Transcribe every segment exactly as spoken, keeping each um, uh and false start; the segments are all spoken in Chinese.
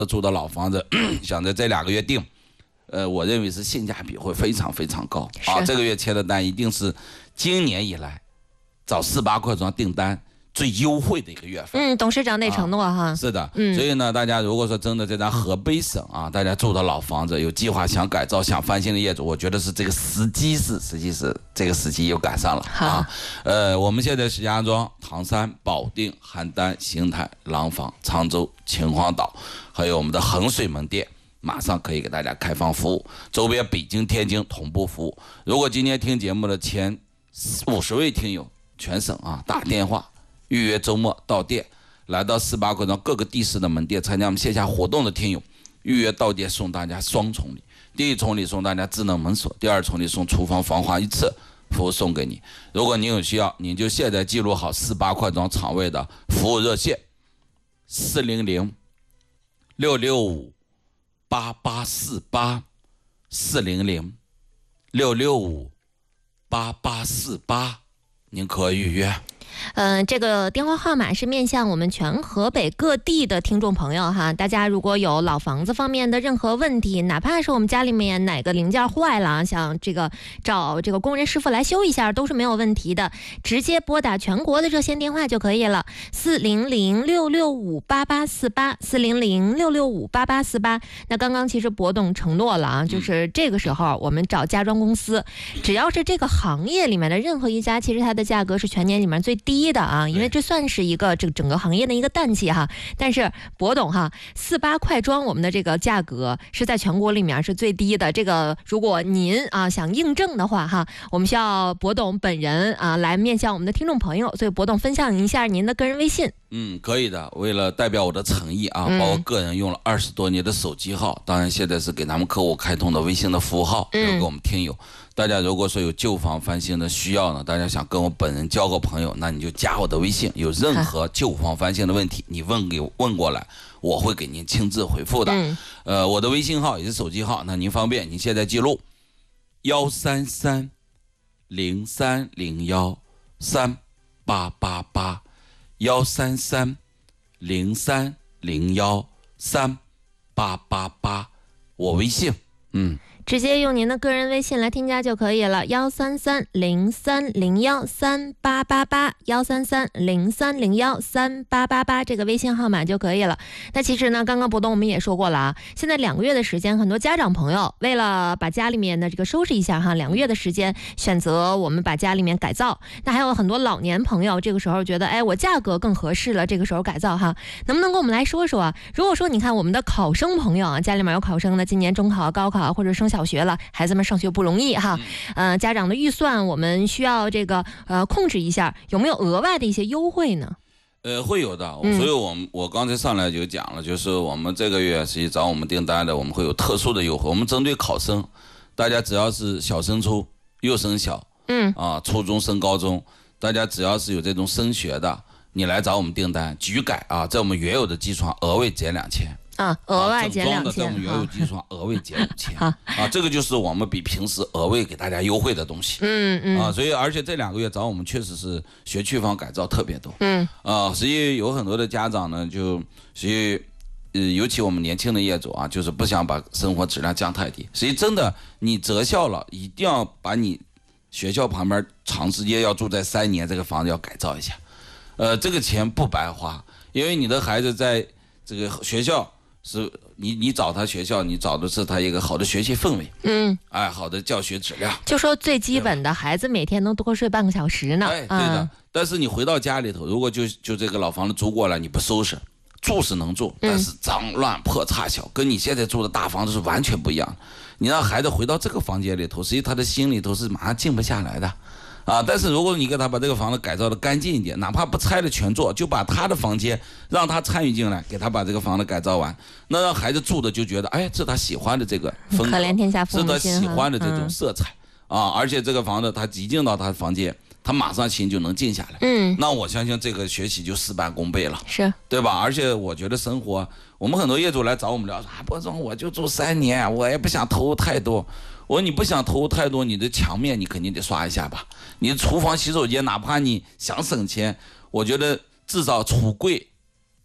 住的老房子，想在这两个月定，呃，我认为是性价比会非常非常高啊。这个月签的单一定是今年以来找四八快装订单最优惠的一个月份。 嗯，董事长得承诺哈、 啊。是的，嗯，所以呢，大家如果说真的在咱河北省啊，大家住的老房子有计划想改造、想翻新的业主，我觉得是这个时机是，实际是这个时机又赶上了啊。呃，我们现在石家庄、唐山、保定、邯郸、邢台、廊坊、常州、秦皇岛，还有我们的衡水门店。马上可以给大家开放服务，周边北京、天津同步服务。如果今天听节目的前五十位听友，全省啊打电话预约周末到店，来到四八快装各个地市的门店参加我们线下活动的听友，预约到店送大家双重礼，第一重礼送大家智能门锁，第二重礼送厨房防滑一次，服务送给你。如果您有需要，您就现在记录好四八快装厂位的服务热线：四零零六六五八八四八，四零零六六五八八四八，您可预约。 嗯、呃，这个电话号码是面向我们全河北各地的听众朋友哈，大家如果有老房子方面的任何问题，哪怕是我们家里面哪个零件坏了，想这个找这个工人师傅来修一下，都是没有问题的，直接拨打全国的热线电话就可以了，四零零六六五八八四八，四零零六六五八八四八。那刚刚其实博董承诺了啊，就是这个时候我们找家装公司，只要是这个行业里面的任何一家，其实它的价格是全年里面最低的啊，因为这算是一个这个整个行业的一个淡季哈。但是博董哈，四八快装我们的这个价格是在全国里面是最低的。这个如果您啊想印证的话哈，我们需要博董本人啊来面向我们的听众朋友，所以博董分享一下您的个人微信。 嗯，可以的。为了代表我的诚意啊，把我个人用了二十多年的手机号，当然现在是给他们客户开通的微信的服务号，留给我们听友。大家如果说有旧房翻新的需要呢，大家想跟我本人交个朋友，那你就加我的微信。有任何旧房翻新的问题，你问给问过来，我会给您亲自回复的。嗯、呃，我的微信号也是手机号，那您方便，您现在记录幺三三零三零幺三八八八。幺三三零三零幺三八八八，我微信，嗯。 直接用您的个人微信来添加就可以了，幺三三零三零幺三八八八，幺三三零三零幺三八八八，这个微信号码就可以了。那其实呢，刚刚博董我们也说过了啊，现在两个月的时间，很多家长朋友为了把家里面的这个收拾一下哈，两个月的时间选择我们把家里面改造。那还有很多老年朋友，这个时候觉得，哎，我价格更合适了，这个时候改造哈，能不能跟我们来说说啊？如果说你看我们的考生朋友啊，家里面有考生的，今年中考、高考或者升小学了，孩子们上学不容易哈，呃，家长的预算我们需要这个呃控制一下，有没有额外的一些优惠呢？ 呃，会有的，所以我们我刚才上来就讲了，就是我们这个月实际找我们订单的，我们会有特殊的优惠。我们针对考生，大家只要是小升初、幼升小，嗯啊，初中升高中，大家只要是有这种升学的，你来找我们订单，局改啊，在我们原有的基础上额外减两千。 啊，额外减两千， 在我们原有基础上额外减五千，啊，这个就是我们比平时额外给大家优惠的东西，嗯嗯，啊，所以而且这两个月找我们确实是学区房改造特别多，嗯，啊，实际有很多的家长呢，就实际，呃，尤其我们年轻的业主啊，就是不想把生活质量降太低，实际真的你择校了，一定要把你学校旁边长时间要住在三年这个房子要改造一下，呃，这个钱不白花，因为你的孩子在这个学校。是你你找他学校，你找的是他一个好的学习氛围，嗯，哎，好的教学质量。 就说最基本的，孩子每天能多睡半个小时呢。 哎，对的。嗯、但是你回到家里头，如果就就这个老房子租过来，你不收拾，住是能住，但是脏乱破差小，跟你现在住的大房子是完全不一样的。你让孩子回到这个房间里头，实际他的心里头是马上静不下来的。啊！但是如果你给他把这个房子改造的干净一点，哪怕不拆了全做，就把他的房间让他参与进来，给他把这个房子改造完，那让孩子住的就觉得，哎，这是他喜欢的这个风格， 可怜天下父母心， 是他喜欢的这种色彩、嗯、啊！而且这个房子他一进到他的房间，他马上心就能静下来。嗯，那我相信这个学习就事半功倍了， 是对吧？而且我觉得生活，我们很多业主来找我们聊，啊，博总，我就住三年，我也不想投入太多。我说你不想投入太多，你的墙面你肯定得刷一下吧，你的厨房洗手间哪怕你想省钱，我觉得至少橱柜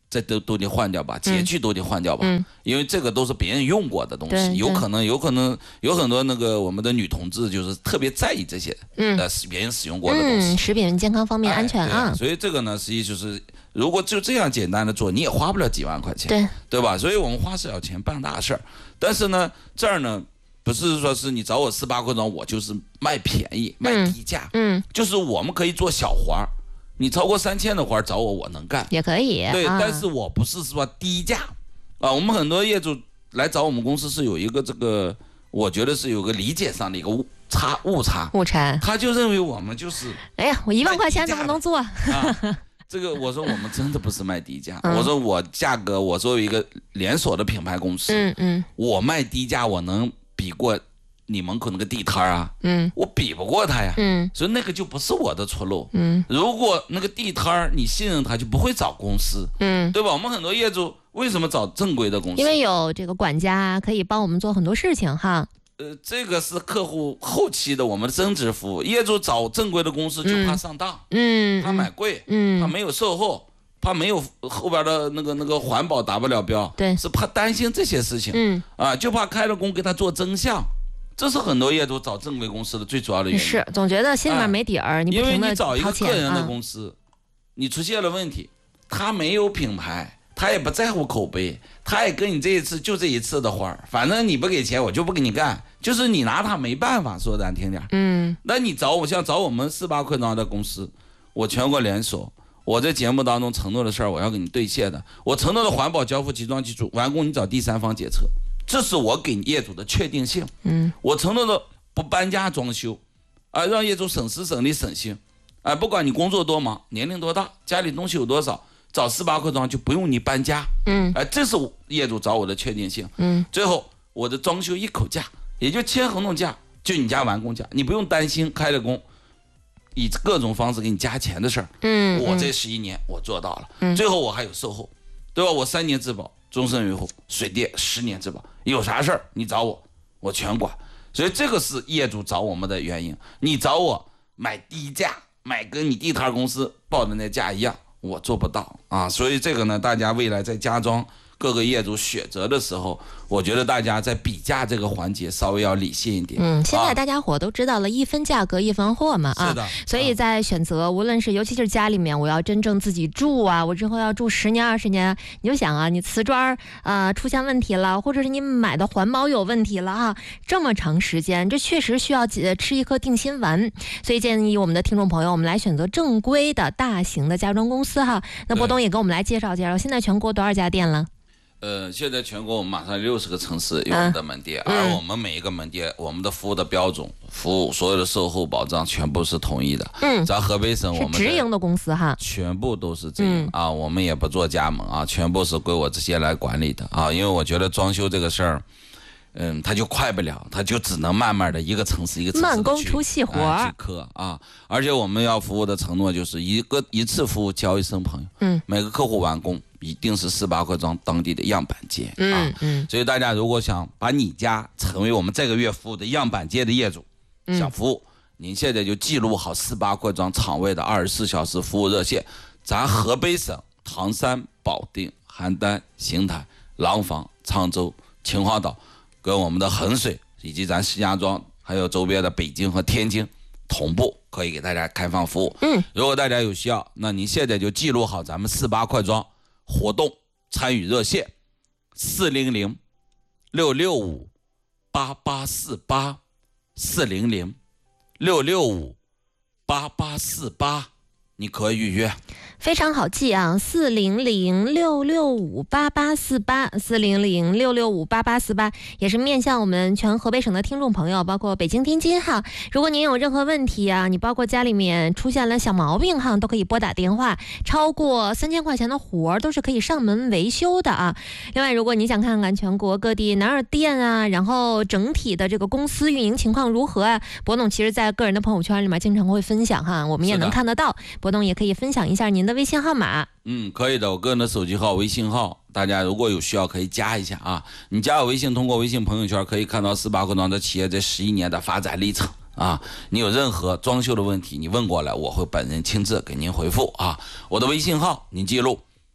这都都得换掉吧，洁具都得换掉吧， 嗯、 因为这个都是别人用过的东西，有可能有可能有很多那个我们的女同志就是特别在意这些，嗯，呃，别人使用过的东西， 嗯、食品健康方面安全啊， 哎、所以这个呢，实际就是如果就这样简单的做，你也花不了几万块钱， 对对吧？所以我们花小钱办大事儿，但是呢，这儿呢。不是说是你找我四八块装，我就是卖便宜卖低价， 嗯， 就是我们可以做小活儿，你超过三千的活儿找我，我能干， 也可以， 对， 啊、 但是我不是说低价，啊，我们很多业主来找我们公司是有一个这个，我觉得是有个理解上的一个误差误差， 误差， 他就认为我们就是， 哎呀，我一万块钱怎么能做？啊这个我说我们真的不是卖低价， 嗯、 我说我价格，我作为一个连锁的品牌公司， 嗯嗯， 我卖低价，我能比过你门口那个地摊啊， 嗯， 我比不过他呀， 嗯， 所以那个就不是我的出路， 嗯， 如果那个地摊你信任他，就不会找公司， 嗯， 对吧？我们很多业主为什么找正规的公司？ 因为有这个管家可以帮我们做很多事情哈。 呃，这个是客户后期的我们的增值服务，业主找正规的公司就怕上当， 嗯， 怕买贵， 嗯， 怕没有售后。怕没有后边的那个那个环保达不了标， 对， 是怕担心这些事情， 嗯啊，就怕开了工给他做真相，这是很多业主找正规公司的最主要的原因。 是，总觉得心里面没底儿， 哎、 你因为你找一个个人的公司， 啊、 你出现了问题，他没有品牌，他也不在乎口碑，他也跟你这一次就这一次的活儿，反正你不给钱我就不给你干，就是你拿他没办法，说难听点， 嗯， 那你找我像找我们四八困难的公司，我全国连锁。我在节目当中承诺的事儿，我要给你兑现的。我承诺的环保交付集装技术完工，你找第三方检测，这是我给业主的确定性。 嗯， 我承诺的不搬家装修，啊，让业主省时省力省心，啊，不管你工作多忙，年龄多大，家里东西有多少，找四八块装就不用你搬家。 嗯， 哎、啊，这是业主找我的确定性。 嗯， 最后我的装修一口价，也就签合同价，就你家完工价，你不用担心开了工。以各种方式给你加钱的事儿， 嗯， 我这十一年我做到了， 嗯， 最后我还有售后，对吧？我三年质保，终身维护，水电十年质保，有啥事儿你找我，我全管。所以这个是业主找我们的原因。你找我买低价，买跟你地摊公司报的那价一样，我做不到啊。所以这个呢，大家未来在家装各个业主选择的时候，我觉得大家在比价这个环节稍微要理性一点。 嗯，现在大家伙都知道了，一分价格一分货嘛啊， 是的。 所以在选择，无论是尤其是家里面，我要真正自己住啊，我之后要住十年二十年，你就想啊，你瓷砖呃出现问题了，或者是你买的环保有问题了啊，这么长时间，这确实需要吃一颗定心丸。所以建议我们的听众朋友，我们来选择正规的大型的家装公司哈。那波东也给我们来介绍介绍，现在全国多少家店了？ 呃，现在全国我们马上六十个城市有我们的门店，嗯、而我们每一个门店，我们的服务的标准、服务所有的售后保障全部是统一的。嗯，在河北省我们是直营的公司哈， 全部都是直营、嗯、啊，我们也不做加盟啊，全部是归我这些来管理的啊，因为我觉得装修这个事儿。嗯，他就快不了，他就只能慢慢的一个城市一个城市慢工出细活、 啊、去磕啊，而且我们要服务的承诺就是一个一次服务交一生朋友， 嗯， 每个客户完工一定是四八块装当地的样板街， 嗯啊， 嗯， 所以大家如果想把你家成为我们这个月服务的样板街的业主， 嗯、 想服务，您现在就记录好四八块装场位的二十四小时服务热线，咱河北省唐山、保定、邯郸、邢台、廊坊、沧州、秦皇岛。跟我们的衡水以及咱石家庄还有周边的北京和天津同步可以给大家开放服务。 嗯， 如果大家有需要，那您现在就记录好咱们四八快装活动参与热线四零零六六五八八四八四零零六六五八八四八，你可以预约。 非常好记啊，四零零六六五八八四八，四零零六六五八八四八，也是面向我们全河北省的听众朋友，包括北京、天津哈。如果您有任何问题啊，你包括家里面出现了小毛病哈，都可以拨打电话，超过三千块钱的活儿都是可以上门维修的啊。另外，如果你想看看全国各地哪儿店啊，然后整体的这个公司运营情况如何啊，博总其实在个人的朋友圈里面经常会分享哈，我们也能看得到。博总也可以分享一下您的微信号码。 嗯，可以的，我个人的手机号、微信号，大家如果有需要可以加一下啊。你加我微信，通过微信朋友圈可以看到四八快装的企业这十一年的发展历程啊。你有任何装修的问题，你问过来，我会本人亲自给您回复啊。我的微信号您记录：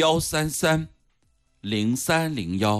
幺三三零三零幺。